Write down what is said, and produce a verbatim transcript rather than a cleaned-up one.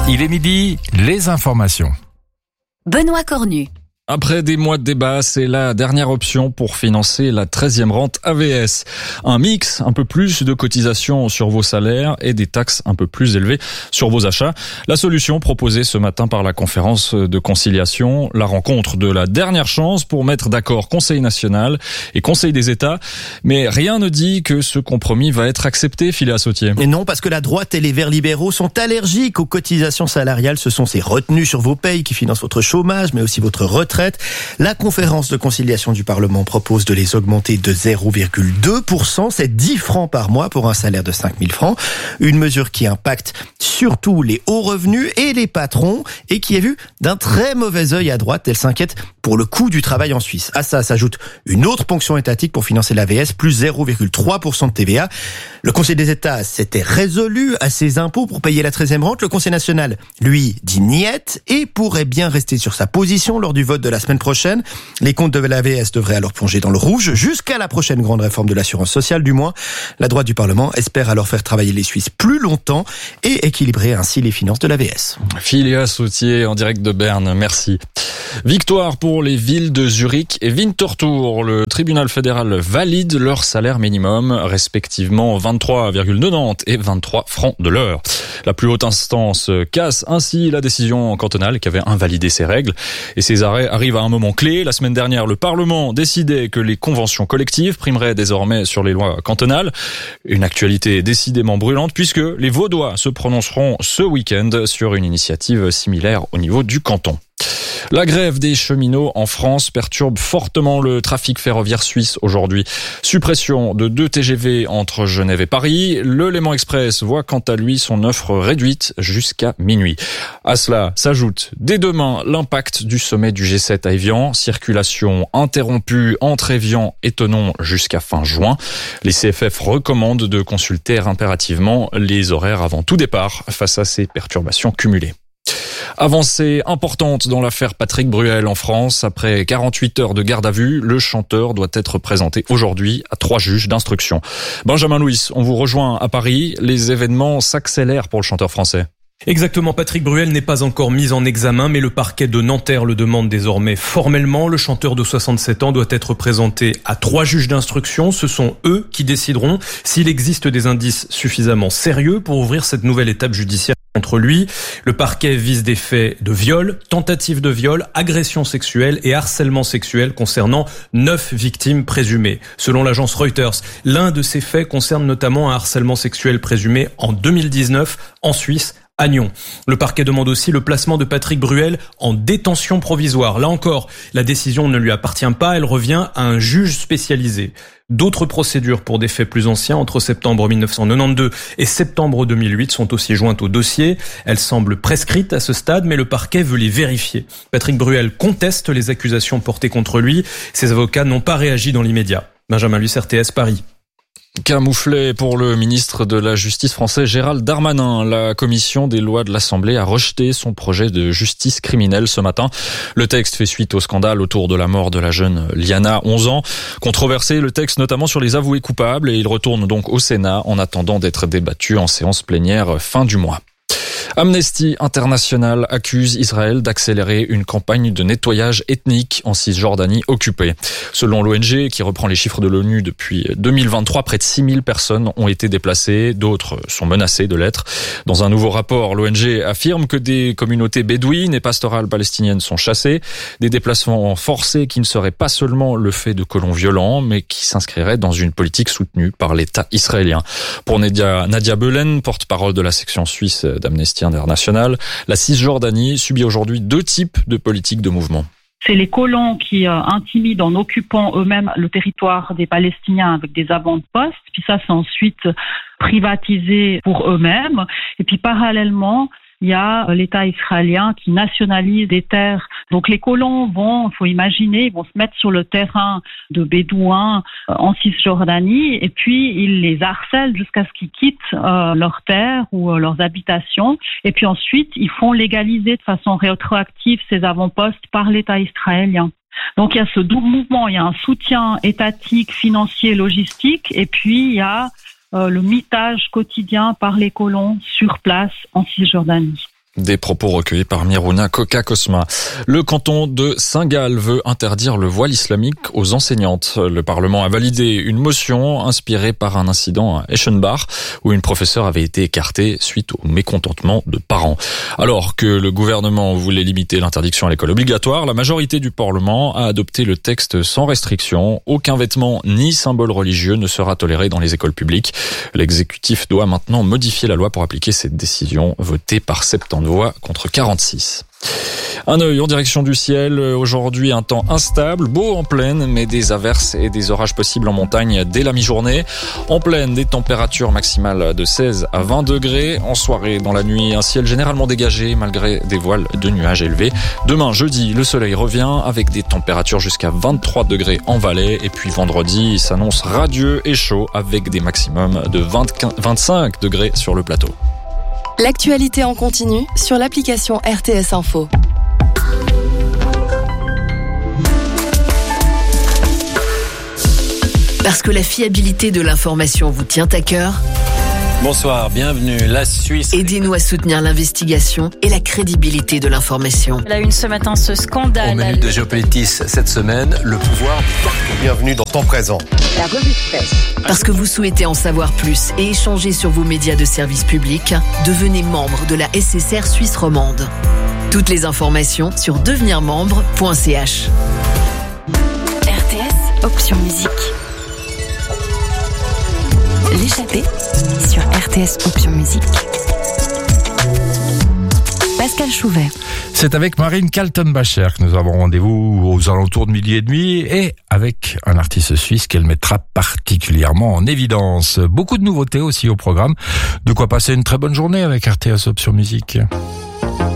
Il est midi, les informations. Benoît Cornu. Après des mois de débat, c'est la dernière option pour financer la treizième rente A V S. Un mix, un peu plus de cotisations sur vos salaires et des taxes un peu plus élevées sur vos achats. La solution proposée ce matin par la conférence de conciliation, la rencontre de la dernière chance pour mettre d'accord Conseil national et Conseil des États. Mais rien ne dit que ce compromis va être accepté, Philéa Sautier. Et non, parce que la droite et les Verts libéraux sont allergiques aux cotisations salariales. Ce sont ces retenues sur vos payes qui financent votre chômage, mais aussi votre retraite. La conférence de conciliation du Parlement propose de les augmenter de zéro virgule deux pour cent. C'est dix francs par mois pour un salaire de cinq mille francs. Une mesure qui impacte surtout les hauts revenus et les patrons et qui est vue d'un très mauvais œil à droite. Elle s'inquiète pour le coût du travail en Suisse. À ça s'ajoute une autre ponction étatique pour financer l'A V S, plus zéro virgule trois pour cent de T V A. Le Conseil des États s'était résolu à ses impôts pour payer la treizième rente. Le Conseil national, lui, dit niette et pourrait bien rester sur sa position lors du vote de la semaine prochaine. Les comptes de l'A V S devraient alors plonger dans le rouge jusqu'à la prochaine grande réforme de l'assurance sociale, du moins. La droite du Parlement espère alors faire travailler les Suisses plus longtemps et équilibrer ainsi les finances de l'A V S. Philéa Sautier en direct de Berne, merci. Victoire pour les villes de Zurich et Winterthur. Le tribunal fédéral valide leur salaire minimum, respectivement vingt-trois virgule quatre-vingt-dix et vingt-trois francs de l'heure. La plus haute instance casse ainsi la décision cantonale qui avait invalidé ces règles. Et ces arrêts arrivent à un moment clé. La semaine dernière, le Parlement décidait que les conventions collectives primeraient désormais sur les lois cantonales. Une actualité décidément brûlante puisque les Vaudois se prononceront ce week-end sur une initiative similaire au niveau du canton. La grève des cheminots en France perturbe fortement le trafic ferroviaire suisse aujourd'hui. Suppression de deux T G V entre Genève et Paris. Le Léman Express voit quant à lui son offre réduite jusqu'à minuit. À cela s'ajoute dès demain l'impact du sommet du G sept à Évian. Circulation interrompue entre Évian et Thonon jusqu'à fin juin. Les C F F recommandent de consulter impérativement les horaires avant tout départ face à ces perturbations cumulées. Avancée importante dans l'affaire Patrick Bruel en France. Après quarante-huit heures de garde à vue, le chanteur doit être présenté aujourd'hui à trois juges d'instruction. Benjamin Louis, on vous rejoint à Paris. Les événements s'accélèrent pour le chanteur français. Exactement, Patrick Bruel n'est pas encore mis en examen, mais le parquet de Nanterre le demande désormais formellement. Le chanteur de soixante-sept ans doit être présenté à trois juges d'instruction. Ce sont eux qui décideront s'il existe des indices suffisamment sérieux pour ouvrir cette nouvelle étape judiciaire contre lui. Le parquet vise des faits de viol, tentative de viol, agression sexuelle et harcèlement sexuel concernant neuf victimes présumées. Selon l'agence Reuters, l'un de ces faits concerne notamment un harcèlement sexuel présumé en deux mille dix-neuf en Suisse, à Nyon. Le parquet demande aussi le placement de Patrick Bruel en détention provisoire. Là encore, la décision ne lui appartient pas, elle revient à un juge spécialisé. D'autres procédures pour des faits plus anciens entre septembre mille neuf cent quatre-vingt-douze et septembre deux mille huit sont aussi jointes au dossier. Elles semblent prescrites à ce stade, mais le parquet veut les vérifier. Patrick Bruel conteste les accusations portées contre lui. Ses avocats n'ont pas réagi dans l'immédiat. Benjamin Luce, R T S, Paris. Camouflé pour le ministre de la Justice français Gérald Darmanin. La commission des lois de l'Assemblée a rejeté son projet de justice criminelle ce matin. Le texte fait suite au scandale autour de la mort de la jeune Liana, onze ans. Controversé, le texte notamment sur les avoués coupables, et il retourne donc au Sénat en attendant d'être débattu en séance plénière fin du mois. Amnesty International accuse Israël d'accélérer une campagne de nettoyage ethnique en Cisjordanie occupée. Selon l'O N G, qui reprend les chiffres de l'ONU depuis deux mille vingt-trois, près de six mille personnes ont été déplacées, d'autres sont menacées de l'être. Dans un nouveau rapport, l'O N G affirme que des communautés bédouines et pastorales palestiniennes sont chassées, des déplacements forcés qui ne seraient pas seulement le fait de colons violents, mais qui s'inscriraient dans une politique soutenue par l'État israélien. Pour Nadia, Nadia Belen, porte-parole de la section suisse d'Amnesty International, la Cisjordanie subit aujourd'hui deux types de politiques de mouvement. C'est les colons qui euh, intimident en occupant eux-mêmes le territoire des Palestiniens avec des avant-postes, puis ça c'est ensuite privatisé pour eux-mêmes, et puis parallèlement il y a l'État israélien qui nationalise des terres. Donc les colons vont, il faut imaginer, ils vont se mettre sur le terrain de Bédouins en Cisjordanie et puis ils les harcèlent jusqu'à ce qu'ils quittent euh, leurs terres ou euh, leurs habitations. Et puis ensuite, ils font légaliser de façon rétroactive ces avant-postes par l'État israélien. Donc il y a ce double mouvement, il y a un soutien étatique, financier, logistique, et puis il y a euh, le mitage quotidien par les colons sur place en Cisjordanie. Des propos recueillis par Miruna Coca-Cosma. Le canton de Saint-Gall veut interdire le voile islamique aux enseignantes. Le Parlement a validé une motion inspirée par un incident à Eschenbach où une professeure avait été écartée suite au mécontentement de parents. Alors que le gouvernement voulait limiter l'interdiction à l'école obligatoire, la majorité du Parlement a adopté le texte sans restriction. Aucun vêtement ni symbole religieux ne sera toléré dans les écoles publiques. L'exécutif doit maintenant modifier la loi pour appliquer cette décision votée par septembre. Voix contre quarante-six. Un œil en direction du ciel. Aujourd'hui, un temps instable, beau en plaine, mais des averses et des orages possibles en montagne dès la mi-journée. En plaine, des températures maximales de seize à vingt degrés. En soirée, dans la nuit, un ciel généralement dégagé malgré des voiles de nuages élevés. Demain, jeudi, le soleil revient avec des températures jusqu'à vingt-trois degrés en Valais. Et puis vendredi, il s'annonce radieux et chaud avec des maximums de vingt-cinq degrés sur le plateau. L'actualité en continu sur l'application R T S Info. Parce que la fiabilité de l'information vous tient à cœur. Bonsoir, bienvenue. La Suisse. Aidez-nous à soutenir l'investigation et la crédibilité de l'information. Elle a eu ce matin ce scandale. Au menu de Géopolitis cette semaine, le pouvoir. Bienvenue dans Temps Présent. La revue de presse. Parce que vous souhaitez en savoir plus et échanger sur vos médias de service public, devenez membre de la S S R Suisse romande. Toutes les informations sur devenir membre point c h. R T S, option musique. L'échappée sur R T S Option Musique. Pascal Chouvet. C'est avec Marine Kaltenbacher que nous avons rendez-vous aux alentours de midi et demi et avec un artiste suisse qu'elle mettra particulièrement en évidence. Beaucoup de nouveautés aussi au programme. De quoi passer une très bonne journée avec R T S Option Musique.